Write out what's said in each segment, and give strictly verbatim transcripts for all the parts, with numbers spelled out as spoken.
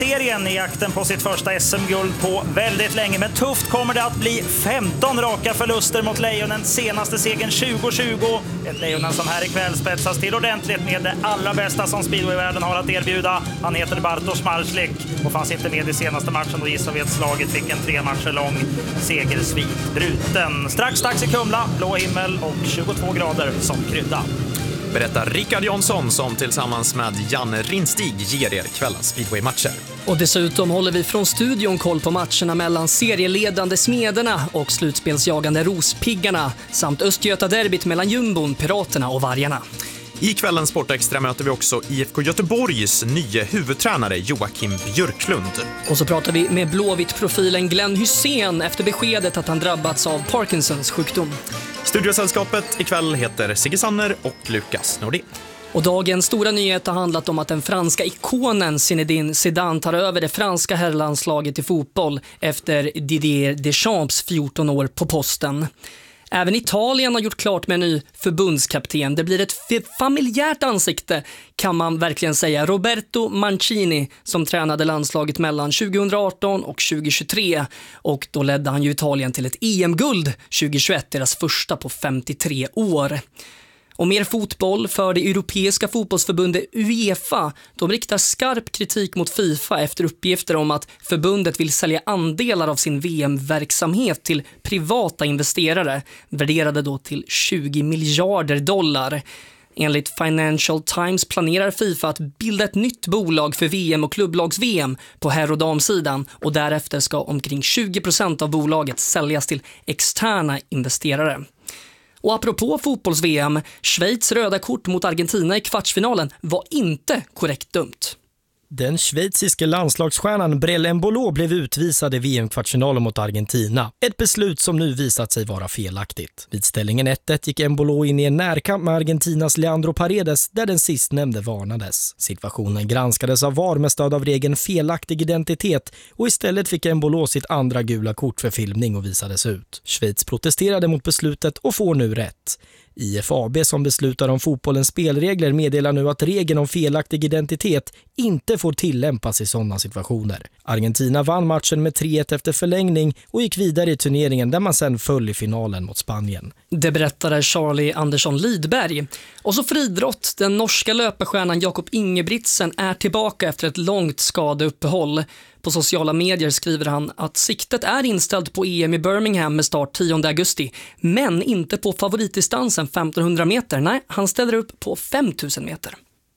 serien i jakten på sitt första S M-guld på väldigt länge. Men tufft kommer det att bli. femton raka förluster mot Lejonen. Senaste segern tjugo tjugo. Ett Lejonen som här ikväll spetsas till ordentligt med det allra bästa som speedwayvärlden har att erbjuda. Han heter Bartosz Marslik och fanns inte med i senaste matchen då Gisovjet slaget fick en tre matcher lång segersvit bruten. Strax dags i Kumla, blå himmel och tjugotvå grader som krydda. Berättar Rickard Jonsson som tillsammans med Janne Rinstig ger er kvällens speedway-matcher. Och dessutom håller vi från studion koll på matcherna mellan serieledande Smederna och slutspelsjagande Rospiggarna samt Östgöta-derbyt mellan Jumbon, Piraterna och Vargarna. I kvällens Sportextra möter vi också I F K Göteborgs nya huvudtränare Joakim Björklund. Och så pratar vi med Blåvitt-profilen Glenn Hussein efter beskedet att han drabbats av Parkinsons sjukdom. Studiosällskapet ikväll heter Sigge Sanner och Lukas Nordin. Och dagens stora nyhet har handlat om att den franska ikonen Zinedine Zidane tar över det franska herrlandslaget i fotboll efter Didier Deschamps fjorton år på posten. Även Italien har gjort klart med en ny förbundskapten. Det blir ett familjärt ansikte kan man verkligen säga. Roberto Mancini som tränade landslaget mellan tjugoarton och tjugohundratjugotre. Och då ledde han ju Italien till ett E M-guld tjugohundratjugoett, deras första på femtiotre år. Och mer fotboll för det europeiska fotbollsförbundet UEFA. De riktar skarp kritik mot FIFA efter uppgifter om att förbundet vill sälja andelar av sin V M-verksamhet till privata investerare, värderade då till tjugo miljarder dollar. Enligt Financial Times planerar FIFA att bilda ett nytt bolag för V M och klubblags-V M på herr- och damsidan och därefter ska omkring tjugo procent av bolaget säljas till externa investerare. Och apropå fotbolls-V M, Schweiz röda kort mot Argentina i kvartsfinalen var inte korrekt dömt. Den schweiziske landslagsstjärnan Brel Embolo blev utvisad i V M-kvartsfinalen mot Argentina. Ett beslut som nu visat sig vara felaktigt. Vid ställningen ett ett gick Embolo in i en närkamp med Argentinas Leandro Paredes där den sistnämnde varnades. Situationen granskades av V A R med stöd av regeln felaktig identitet och istället fick Embolo sitt andra gula kort för filmning och visades ut. Schweiz protesterade mot beslutet och får nu rätt. I F A B som beslutar om fotbollens spelregler meddelar nu att regeln om felaktig identitet inte får tillämpas i sådana situationer. Argentina vann matchen med tre ett efter förlängning och gick vidare i turneringen där man sen föll i finalen mot Spanien. Det berättade Charlie Andersson Lidberg. Och så friidrott, den norska löparstjärnan Jakob Ingebrigtsen är tillbaka efter ett långt skadeuppehåll. På sociala medier skriver han att siktet är inställt på E M i Birmingham med start tionde augusti, men inte på favoritdistansen femtonhundra meter. Nej, han ställer upp på femtusen meter.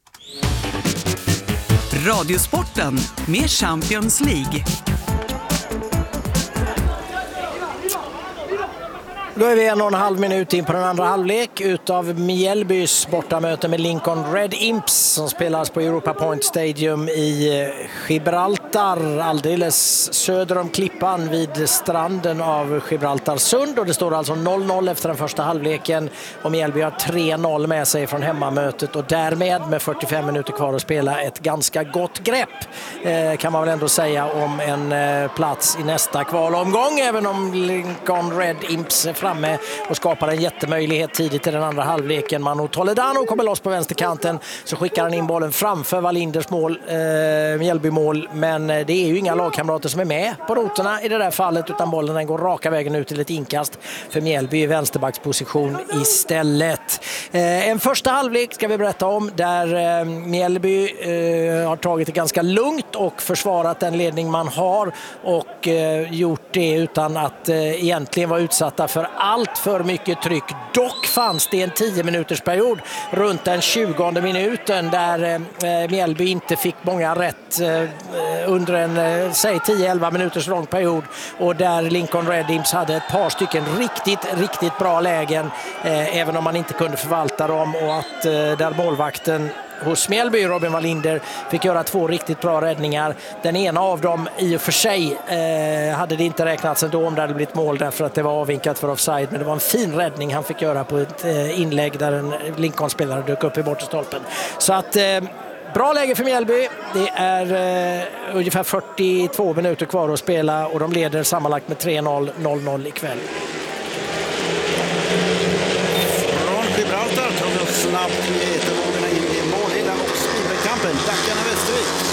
Radiosporten med Champions League. Då är vi en och en halv minut in på den andra halvlek utav Mjällbys bortamöte med Lincoln Red Imps som spelas på Europa Point Stadium i Gibraltar, alldeles söder om klippan vid stranden av Gibraltarsund. Och det står alltså noll noll efter den första halvleken och Mjällby har tre noll med sig från hemmamötet och därmed med fyrtiofem minuter kvar att spela ett ganska gott grepp eh, kan man väl ändå säga om en eh, plats i nästa kvalomgång, även om Lincoln Red Imps är framme och skapar en jättemöjlighet tidigt i den andra halvleken. Manu Toledano kommer loss på vänsterkanten, så skickar han in bollen framför Wallinders mål, eh, Mjällby-mål, men det är ju inga lagkamrater som är med på roterna i det där fallet, utan bollen den går raka vägen ut till ett inkast för Mjällby i vänsterbacksposition istället. Eh, en första halvlek ska vi berätta om där eh, Mjällby eh, har tagit det ganska lugnt och försvarat den ledning man har och eh, gjort det utan att eh, egentligen vara utsatta för allt för mycket tryck. Dock fanns det en tio minuters period runt den tjugonde minuten där eh, Mjällby inte fick många rätt eh, under en eh, säg tio elva minuters lång period och där Lincoln Red Imps hade ett par stycken riktigt, riktigt bra lägen eh, även om man inte kunde förvalta dem och att eh, där målvakten hos Mjällby, Robin Wallinder, fick göra två riktigt bra räddningar. Den ena av dem i och för sig eh, hade det inte räknats ändå om det hade blivit mål därför att det var avvinkat för offside, men det var en fin räddning han fick göra på ett eh, inlägg där en Lincoln-spelare dök upp i bortre stolpen. Så att eh, bra läge för Mjällby. Det är eh, ungefär fyrtiotvå minuter kvar att spela och de leder sammanlagt med tre noll, noll noll ikväll. Från Gibraltar tar vi oss snabbt med etervågorna in i målledaren och speedwaykampen Dackarna Västervik.